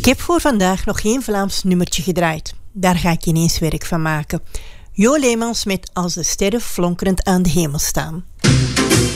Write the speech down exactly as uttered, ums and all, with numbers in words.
Ik heb voor vandaag nog geen Vlaams nummertje gedraaid. Daar ga ik ineens werk van maken. Jo Leemans met Als de sterren flonkerend aan de hemel staan.